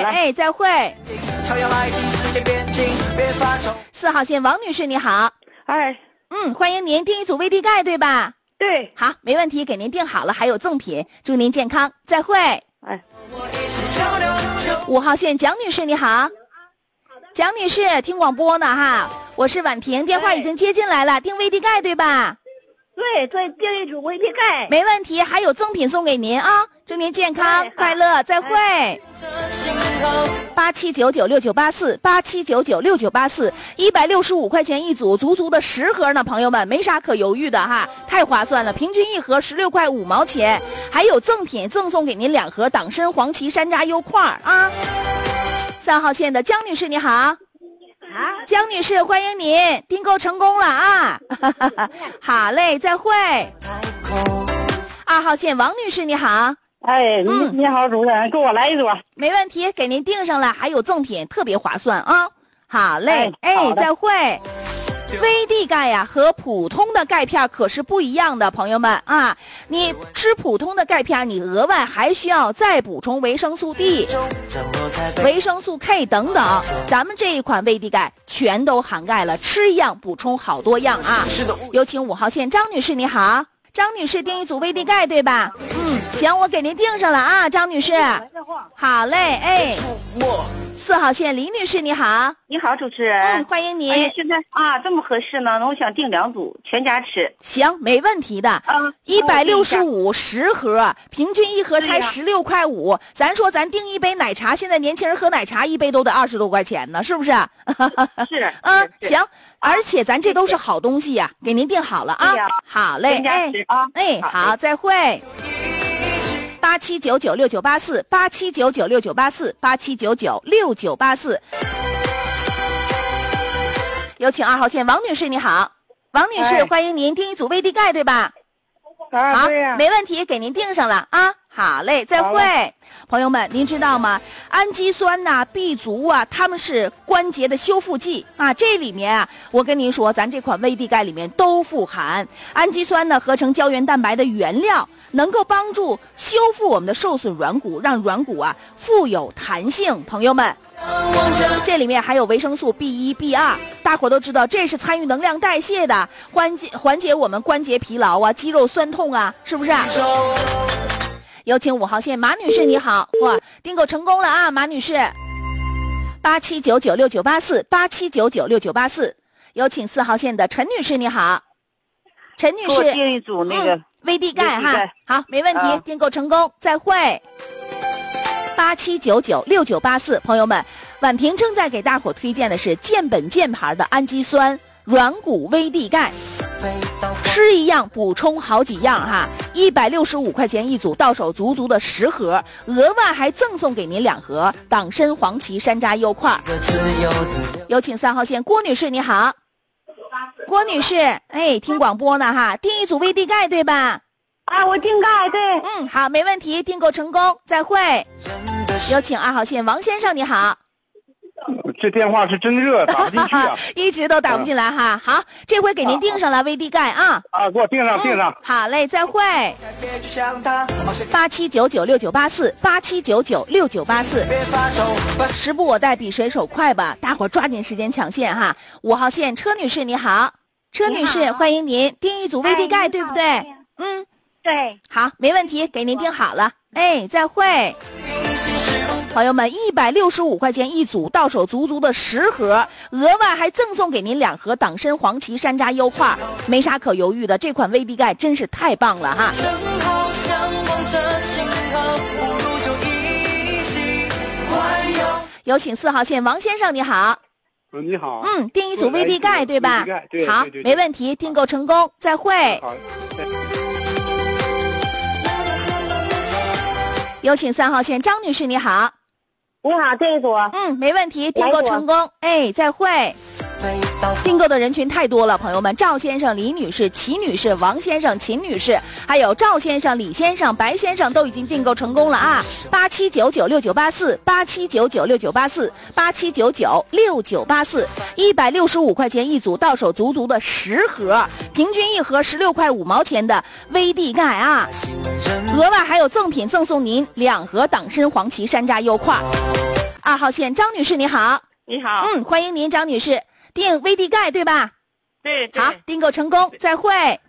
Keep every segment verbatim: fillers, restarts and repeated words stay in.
哎，再会。四号线王女士你好。 哎， 嗯，欢迎您订一组威地钙对吧？ 对， 好，没问题，给您订好了，还有赠品，祝您健康，再会。 哎， 五号线蒋女士你好。蒋女士听广播呢哈，我是婉婷，电话已经接进来了，订威地钙对吧？ 对，对，订一组威地钙， 没问题，还有赠品送给您啊，祝您健康快乐，再会。八七九九六九八四，八七九九六九八四，一百六十五块钱一组，足足的十盒呢，朋友们没啥可犹豫的哈，太划算了，平均一盒十六块五毛钱，还有赠品赠送给您两盒党参黄芪山楂优块啊。三号线的江女士你好。 啊， 江女士欢迎您，订购成功了啊。好嘞，再会。二号线王女士你好。 哎，你、 嗯、 你好，主任，给我来一组。 没问题，给您订上了，还有赠品，特别划算啊。好嘞，哎， 哎再会。威地钙呀、啊、和普通的钙片可是不一样的，朋友们啊，你吃普通的钙片，你额外还需要再补充维生素 D、维生素 K 等等，咱们这一款威地钙全都涵盖了，吃一样补充好多样啊。有请五号线张女士，你好。张女士订一组威地钙对吧？嗯，行，我给您订上了啊，张女士。好嘞，哎。四号线李女士你好。 你好，主持人。 嗯，欢迎您。 哎呀，现在啊这么合适呢，我想订两组，全家吃。 行，没问题的。 嗯， 一百六十五十盒，平均一盒才十六块五。咱说咱订一杯奶茶，现在年轻人喝奶茶一杯都得二十多块钱呢，是不是？ 是。 嗯，行。而且咱这都是好东西呀、啊，给您订好了啊。好嘞，哎，哎，好，再会。八七九九六九八四，八七九九六九八四，八七九九六九八四。有请二号线王女士，你好，王女士，哎、欢迎您订一组威地钙对吧？ 啊， 好， 对呀、 没问题，给您订上了啊。好嘞，再会。朋友们，您知道吗？氨基酸呐、啊、B 族啊，它们是关节的修复剂啊。这里面啊，我跟您说，咱这款威地钙里面都富含氨基酸呢，合成胶原蛋白的原料，能够帮助修复我们的受损软骨，让软骨啊富有弹性。朋友们，这里面还有维生素 B 一、B 二，大伙都知道，这是参与能量代谢的，缓解缓解我们关节疲劳啊、肌肉酸痛啊，是不是？有请五号线马女士，你好，哇，订购成功了啊，马女士。八七九九六九八四，八七九九六九八四。有请四号线的陈女士，你好，陈女士， 订一组那个、 嗯、威地钙哈，好，没问题，嗯、订购成功，再会。八七九九六九八四，朋友们，婉婷正在给大伙推荐的是健本健牌的氨基酸软骨威地钙。吃一样补充好几样哈，一百六十五块钱一组，到手足足的十盒，额外还赠送给您两盒党参黄芪山楂优块。有请三号线郭女士，你好，郭女士，哎，听广播呢哈，订一组威地钙对吧？ 啊，我订钙对。 嗯，好，没问题，订购成功，再会。有请二号线王先生，你好。 这电话是真热，打不进去啊！ 一直都打不进来哈。好，这回给您订上了威地钙啊！ 啊，给我订上，订上。 好嘞，再会。八七九九六九八四，八七九九六九八四。时不我待，比谁手快吧，大伙抓紧时间抢线哈。五号线车女士你好，车女士欢迎您，订一组威地钙对不对？嗯， 对。 好，没问题，给您订好了。哎，再会。朋友们，一百六十五块钱一组，到手足足的十盒，额外还赠送给您两盒党参黄芪山楂优块，没啥可犹豫的，这款威地钙真是太棒了哈！有请四号线王先生，你好。 嗯，你好。 嗯，订一组威地钙对吧？ 对， 好， 对对对没问题，订购成功，再会。 好。 有请三号线张女士，你好。 你好，订一组。 嗯，没问题，订购成功。哎，再会。订购的人群太多了，朋友们，赵先生、李女士、齐女士、王先生、秦女士，还有赵先生、李先生、白先生都已经订购成功了啊！八七九九六九八四，八七九九六九八四，八七九九六九八四，一百六十五块钱一组，到手足足的十盒，平均一盒十六块五毛钱的威地钙啊！额外还有赠品赠送您两盒党参黄芪山楂优块。 号线张女士你好。 你好。 嗯，欢迎您张女士，订 V D 钙对吧？ 对对。 好，订购成功，再会。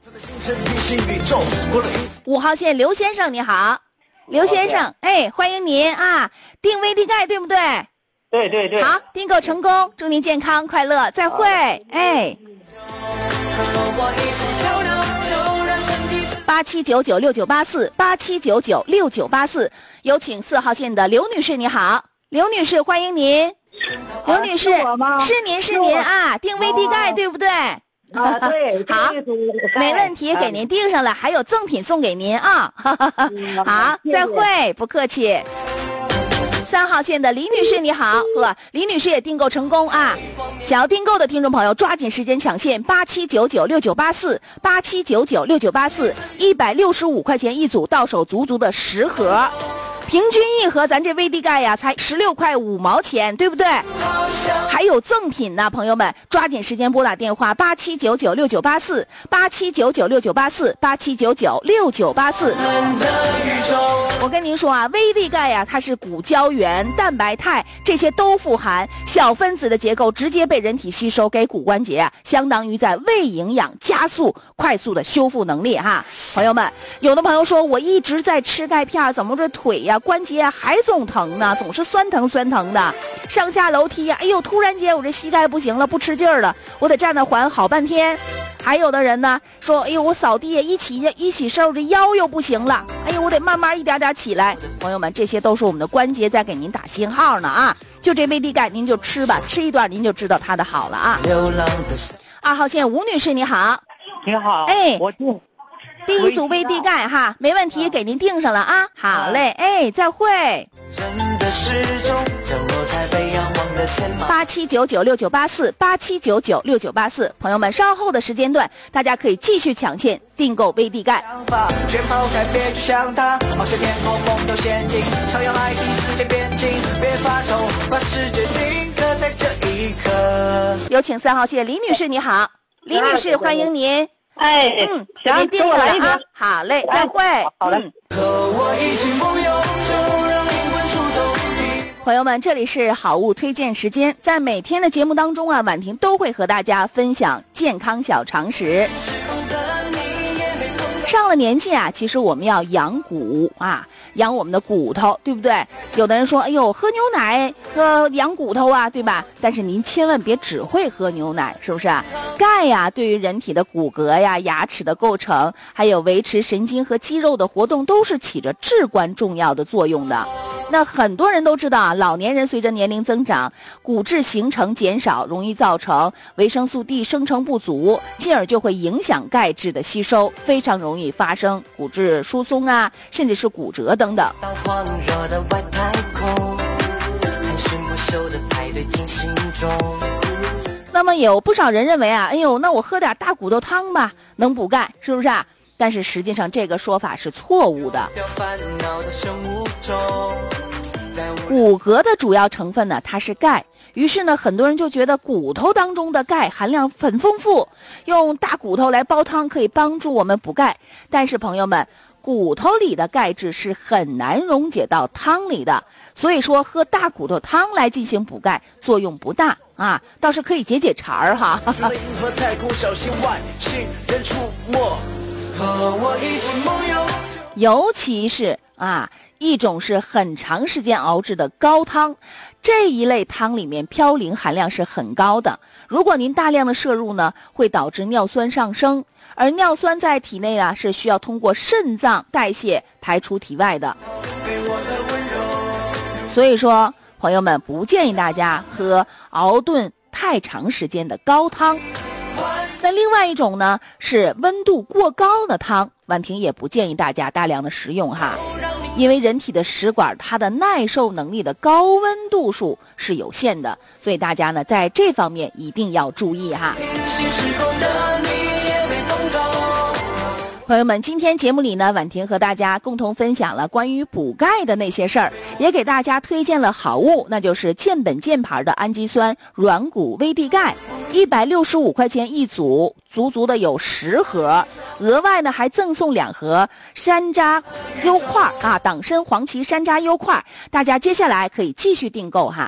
五号线刘先生你好。刘先生，哎，欢迎您啊！订 V D 钙对不对？ 对对对。 好，订购成功，祝您健康快乐，再会。哎，八七九九六九八四，八七九九六九八四，有请四号线的刘女士，你好，刘女士，欢迎您。刘女士， 啊、 是您是您啊，订 V D 钙对不对？ 啊，对， 好，没问题，给您订上了，还有赠品送给您啊！好，再会，不客气。三号线的李女士你好，呵，李女士也订购成功啊！想要订购的听众朋友，抓紧时间抢线，八七九九六九八四，八七九九六九八四，一百六十五块钱一组，到手足足的十盒。平均一盒咱这 V D 钙呀才十六块五毛钱，对不对？还有赠品呢，朋友们抓紧时间拨打电话八七九九六九八四，八七九九六九八四，八七九九六九八四。我跟您说啊 ，V D 钙呀，它是骨胶原、蛋白肽这些都富含，小分子的结构直接被人体吸收，给骨关节啊，相当于在喂营养，加速快速的修复能力哈。朋友们，有的朋友说我一直在吃钙片，怎么这腿呀、关节啊还总疼呢？总是酸疼酸疼的，上下楼梯呀、啊，哎呦，突然间我这膝盖不行了，不吃劲儿了，我得站那缓好半天。还有的人呢说，哎呦，我扫地一起一起身，这腰又不行了，哎呦，我得慢慢一点点起来。朋友们，这些都是我们的关节在给您打信号呢啊！就这 V D 钙，您就吃吧，吃一段您就知道它的好了啊。二号线吴女士你好。 你好。 哎， 我订第一组 V D 钙哈，没问题，给您订上了啊。好嘞，哎，再会。八七九九六九八四，八七九九六九八四，朋友们，稍后的时间段，大家可以继续抢线订购 V D 钙。有请三号线李女士，你好，李女士，欢迎您。 哎， 嗯，行，订了啊，好嘞，再会。 好嘞。 朋友们，这里是好物推荐时间，在每天的节目当中啊，婉婷都会和大家分享健康小常识。上了年纪啊，其实我们要养骨啊，养我们的骨头，对不对？有的人说，哎呦，喝牛奶呃养骨头啊，对吧？但是您千万别只会喝牛奶，是不是啊？钙呀，对于人体的骨骼呀、牙齿的构成，还有维持神经和肌肉的活动，都是起着至关重要的作用的。那很多人都知道啊，老年人随着年龄增长，骨质形成减少，容易造成维生素 D 生成不足，进而就会影响钙质的吸收，非常容易发生骨质疏松啊，甚至是骨折等等。那么有不少人认为啊，哎呦，那我喝点大骨头汤吧，能补钙，是不是啊？但是实际上这个说法是错误的。骨骼的主要成分呢，它是钙，于是呢，很多人就觉得骨头当中的钙含量很丰富，用大骨头来煲汤可以帮助我们补钙。但是朋友们，骨头里的钙质是很难溶解到汤里的，所以说喝大骨头汤来进行补钙作用不大啊，倒是可以解解馋儿哈。尤其是啊，一种是很长时间熬制的高汤，这一类汤里面嘌呤含量是很高的，如果您大量的摄入呢，会导致尿酸上升，而尿酸在体内啊是需要通过肾脏代谢排出体外的。所以说朋友们，不建议大家喝熬炖太长时间的高汤。那另外一种呢，是温度过高的汤，婉婷也不建议大家大量的食用哈，因为人体的食管它的耐受能力的高温度数是有限的，所以大家呢在这方面一定要注意哈。朋友们，今天节目里呢，婉婷和大家共同分享了关于补钙的那些事儿，也给大家推荐了好物，那就是健本健牌的氨基酸软骨 V D 钙，一百六十五块钱一组，足足的有十盒，额外呢还赠送两盒山楂优块啊，党参黄芪山楂优块，大家接下来可以继续订购哈。